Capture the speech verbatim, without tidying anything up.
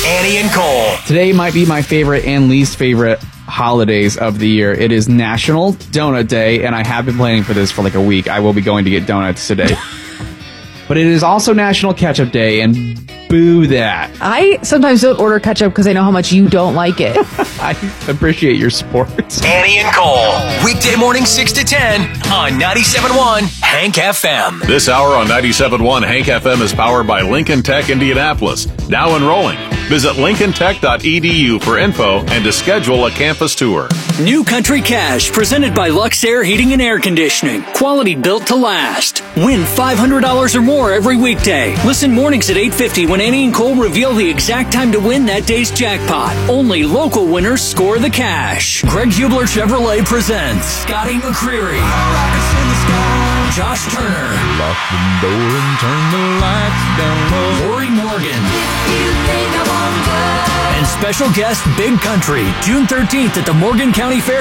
Annie and Cole. Today might be my favorite and least favorite holidays of the year. It is National Donut Day, and I have been planning for this for like a week. I will be going to get donuts today. But it is also National Ketchup Day, and boo that. I sometimes don't order ketchup because I know how much you don't like it. I appreciate your support. Annie and Cole. Weekday morning six to ten on ninety-seven point one Hank F M. This hour on ninety-seven point one Hank F M is powered by Lincoln Tech Indianapolis. Now enrolling. Visit lincoln tech dot e d u for info and to schedule a campus tour. New Country Cash, presented by Luxair Heating and Air Conditioning. Quality built to last. Win five hundred dollars or more every weekday. Listen mornings at eight fifty when Annie and Cole reveal the exact time to win that day's jackpot. Only local winners score the cash. Greg Hubler Chevrolet presents Scotty McCreery, Josh Turner, Lock the door and turn the lights down low. Lori Morgan, and special guest Big Country, June thirteenth at the Morgan County Fair.